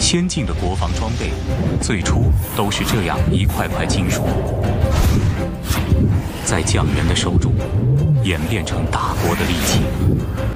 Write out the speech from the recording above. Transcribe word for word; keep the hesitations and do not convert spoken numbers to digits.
先进的国防装备，最初都是这样一块块金属，在匠人的手中演变成大国的利器。